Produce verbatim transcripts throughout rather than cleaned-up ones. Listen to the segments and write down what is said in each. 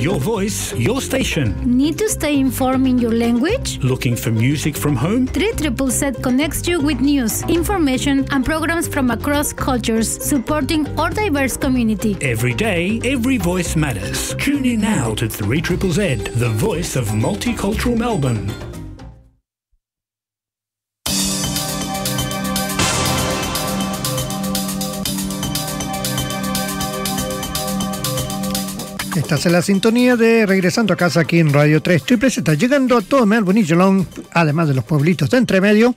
Your voice, your station. Need to stay informed in your language? Looking for music from home? three Z Z Z connects you with news, information, and programs from across cultures, supporting our diverse community. Every day, every voice matters. Tune in now to three Z Z Z, the voice of multicultural Melbourne. Estás en la sintonía de Regresando a Casa aquí en Radio tres Triple Z, llegando a todo Melbourne y Geelong, además de los pueblitos de entre medio,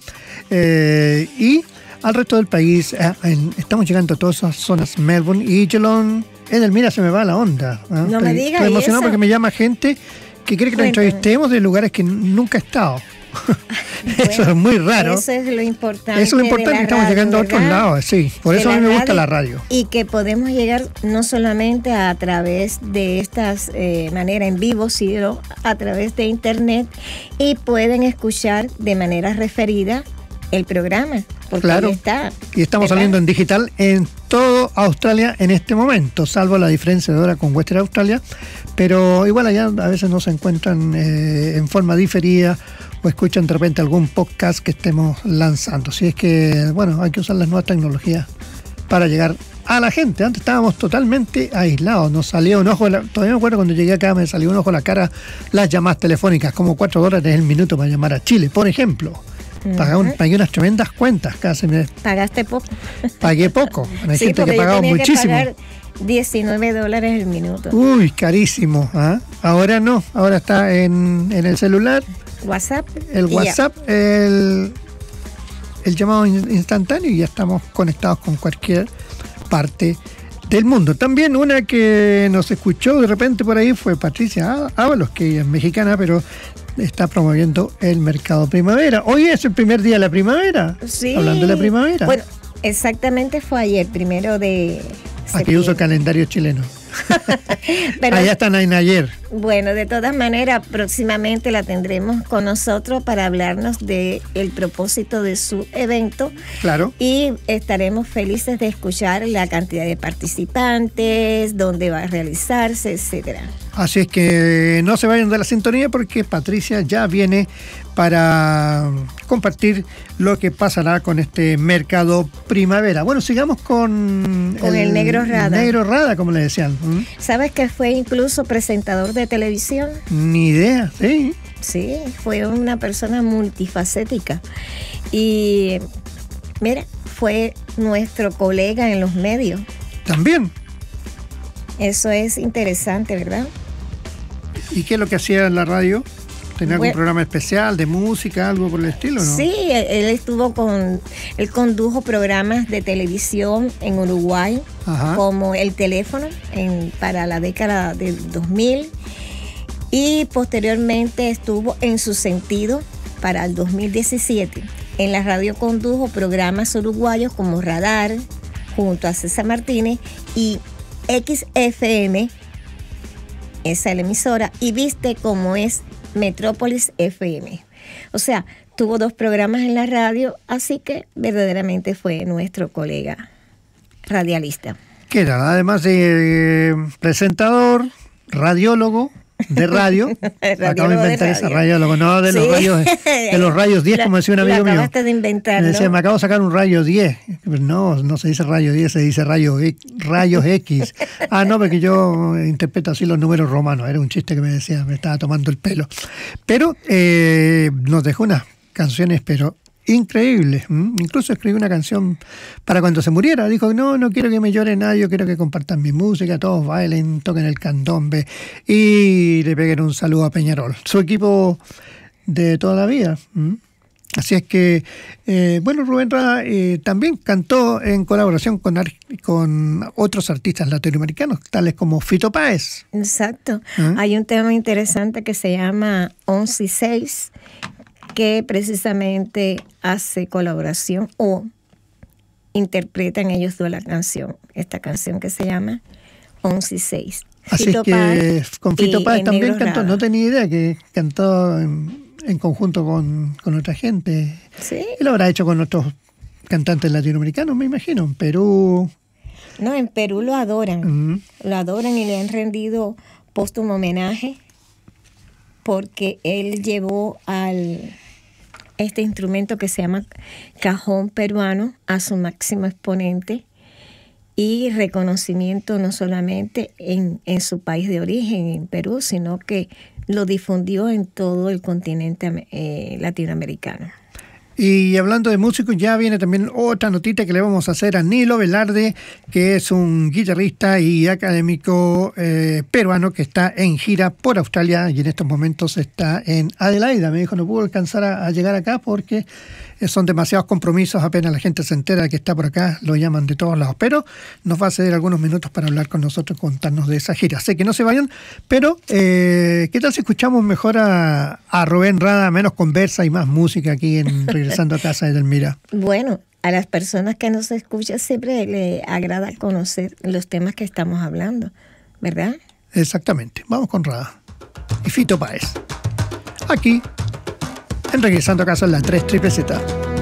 eh, y al resto del país. Eh, en, estamos llegando a todas esas zonas, Melbourne y Geelong. Edelmira, se me va la onda. ¿eh? No estoy, me digas estoy emocionado eso. porque me llama gente que quiere que la entrevistemos de lugares que nunca he estado. Bueno, eso es muy raro. Eso es lo importante. Eso es lo importante, que estamos radio, llegando ¿verdad? A otros lados, sí. Por de eso a mí me gusta la radio. Y que podemos llegar no solamente a través de estas eh, manera en vivo, sino a través de internet, y pueden escuchar de manera referida el programa. Porque claro. Ahí está, y estamos ¿verdad? Saliendo en digital en todo Australia en este momento, salvo la diferencia de hora con Western Australia, pero igual allá a veces no se encuentran eh, en forma diferida o escuchan de repente algún podcast que estemos lanzando. Así es que, bueno, hay que usar las nuevas tecnologías para llegar a la gente. Antes estábamos totalmente aislados, nos salía un ojo, la, todavía me acuerdo cuando llegué acá me salió un ojo a la cara las llamadas telefónicas, como cuatro dólares el minuto para llamar a Chile, por ejemplo. Pagué, un, pagué unas tremendas cuentas casi. Me, ¿Pagaste poco? Pagué poco. Hay sí, gente que ha pagado muchísimo. Que pagar diecinueve dólares el minuto. Uy, carísimo. ¿Ah? Ahora no, ahora está en, en el celular. WhatsApp. El WhatsApp, el, el llamado instantáneo, y ya estamos conectados con cualquier parte del mundo. También una que nos escuchó de repente por ahí fue Patricia Ábalos, que es mexicana, pero está promoviendo el mercado primavera. Hoy es el primer día de la primavera. Sí. Hablando de la primavera. Bueno, exactamente fue ayer, primero de septiembre. Aquí uso el calendario chileno. Pero, allá están en ayer. Bueno, de todas maneras, próximamente la tendremos con nosotros para hablarnos de el propósito de su evento. Claro. Y estaremos felices de escuchar la cantidad de participantes, dónde va a realizarse, etcétera. Así es que no se vayan de la sintonía porque Patricia ya viene para compartir lo que pasará con este mercado primavera. Bueno, sigamos con, con el, el Negro Rada. El Negro Rada, como le decían. ¿Mm? ¿Sabes que fue incluso presentador de televisión? Ni idea, sí. Sí, fue una persona multifacética. Y mira, fue nuestro colega en los medios. También. Eso es interesante, ¿verdad? ¿Y qué es lo que hacía en la radio? ¿Tenía algún bueno, programa especial de música, algo por el estilo, no? Sí, él estuvo con, él condujo programas de televisión en Uruguay, ajá, como El Teléfono en, para la década del dos mil, y posteriormente estuvo en Su Sentido para el dos mil diecisiete. En la radio condujo programas uruguayos como Radar, junto a César Martínez, y X F M, esa es la emisora, y Viste cómo es Metrópolis F M. O sea, tuvo dos programas en la radio, así que verdaderamente fue nuestro colega radialista. ¿Qué era? Además de eh, presentador, radiólogo de radio. Acabo de inventar esa radiólogo, no de, sí, los rayos, de los rayos diez, como decía un amigo mío. Acabaste de inventar, me decía, ¿no? Me acabo de sacar un rayo diez. No, no se dice rayo diez, se dice rayo, rayos X. Ah, no, porque yo interpreto así los números romanos. Era un chiste que me decía, me estaba tomando el pelo. Pero eh, nos dejó unas canciones, pero increíble. ¿Mm? Incluso escribió una canción para cuando se muriera. Dijo, no, no quiero que me llore nadie, yo quiero que compartan mi música, todos bailen, toquen el candombe y le peguen un saludo a Peñarol, su equipo de toda la vida. ¿Mm? Así es que, eh, bueno, Rubén Rada eh, también cantó en colaboración con, con otros artistas latinoamericanos, tales como Fito Páez. Exacto. ¿Mm? Hay un tema interesante que se llama once y seis, que precisamente hace colaboración o interpretan ellos dos la canción, esta canción que se llama once y seis. Así Fito es que Páez con Fito Páez también cantó, Rada. No tenía idea que cantó en, en conjunto con, con otra gente. Sí. Y lo habrá hecho con otros cantantes latinoamericanos, me imagino, en Perú. No, en Perú lo adoran, Uh-huh. lo adoran y le han rendido póstumo homenaje porque él llevó al este instrumento que se llama cajón peruano a su máximo exponente y reconocimiento no solamente en, en su país de origen, en Perú, sino que lo difundió en todo el continente eh, latinoamericano. Y hablando de músicos, ya viene también otra notita que le vamos a hacer a Nilo Velarde, que es un guitarrista y académico eh, peruano que está en gira por Australia y en estos momentos está en Adelaida. Me dijo no pudo alcanzar a, a llegar acá porque son demasiados compromisos, apenas la gente se entera de que está por acá, lo llaman de todos lados, pero nos va a ceder algunos minutos para hablar con nosotros, contarnos de esa gira. Sé que no se vayan, pero eh, ¿qué tal si escuchamos mejor a, a Rubén Rada, menos conversa y más música aquí en Regresando a Casa de Edelmira? Bueno, a las personas que nos escuchan siempre le agrada conocer los temas que estamos hablando, ¿verdad? Exactamente, vamos con Rada y Fito Páez, aquí en Regresando a Casa en la tres triple Z.